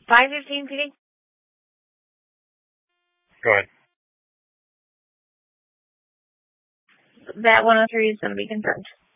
5:15 PD? Go ahead. That 103 is going to be confirmed.